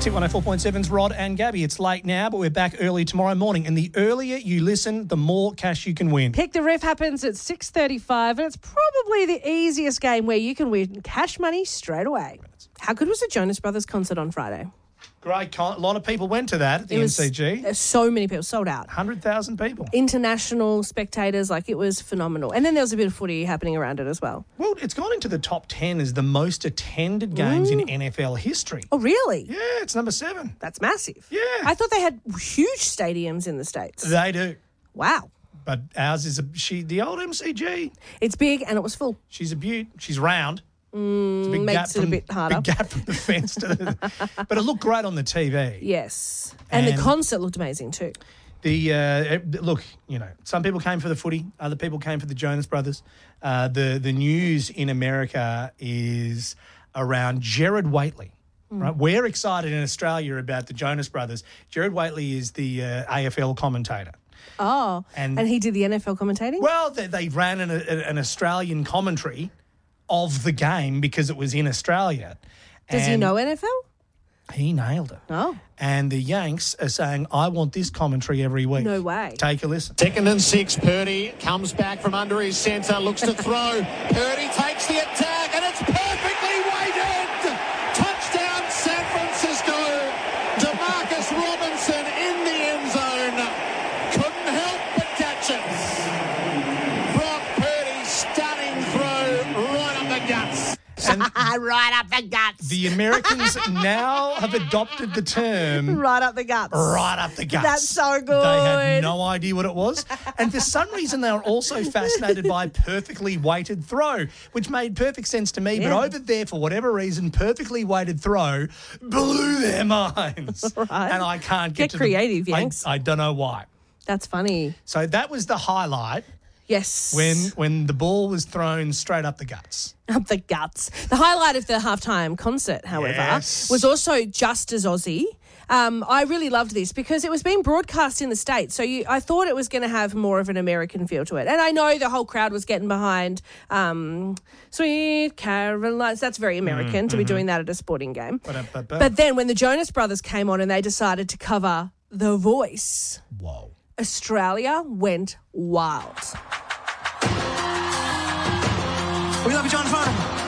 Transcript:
Hit 104.7's Rod and Gabby. It's late now, but we're back early tomorrow morning. And the earlier you listen, the more cash you can win. Pick the Riff happens at 6:35, and it's probably the easiest game where you can win cash money straight away. How good was the Jonas Brothers concert on Friday? Great. A lot of people went to that at the MCG. So many people, sold out. 100,000 people. International spectators, it was phenomenal. And then there was a bit of footy happening around it as well. Well, it's gone into the top 10 as the most attended games in NFL history. Oh, really? Yeah, it's number 7. That's massive. Yeah. I thought they had huge stadiums in the States. They do. Wow. But ours is the old MCG. It's big and it was full. She's a beaut. She's round. It's a big Makes it a bit harder. Big gap from the fence but it looked great on the TV. Yes. And the concert looked amazing too. Look, some people came for the footy, other people came for the Jonas Brothers. The news in America is around Gerard Whateley. Right? We're excited in Australia about the Jonas Brothers. Gerard Whateley is the AFL commentator. Oh, and he did the NFL commentating? Well, they ran an Australian commentary of the game because it was in Australia. Does he know NFL? He nailed it. Oh. And the Yanks are saying, I want this commentary every week. No way. Take a listen. 2nd and 6, Purdy comes back from under his centre, looks to throw. Purdy takes the attack and it's perfectly weighted. Touchdown San Francisco. DeMarcus Robinson in the end zone. Couldn't help but catch it. Brock Purdy, stunning throw right up the guts. And right up the guts. the Americans now have adopted the term Right up the guts. right up the guts. That's so good. They had no idea what it was. And for some reason, they were also fascinated by perfectly weighted throw, which made perfect sense to me. Yeah. But over there, for whatever reason, perfectly weighted throw blew their minds. Right. And I can't Get get to creative, the, Yanks. I don't know why. That's funny. So that was the highlight Yes. when the ball was thrown straight up the guts. Up the guts. The highlight of the halftime concert, however, Yes. was also just as Aussie. I really loved this because it was being broadcast in the States. So I thought it was going to have more of an American feel to it. And I know the whole crowd was getting behind Sweet Caroline. That's very American to be doing that at a sporting game. But then when the Jonas Brothers came on and they decided to cover The Voice, Whoa. Australia went wild. We love you, John Farnham.